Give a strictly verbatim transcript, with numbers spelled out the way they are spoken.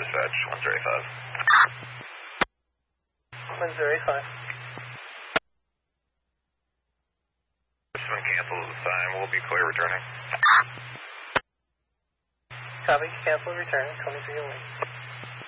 dispatch, one zero five. one zero five. This one cancels this time. We'll be clear returning. Copy. Cancel return. twenty-three oh eight.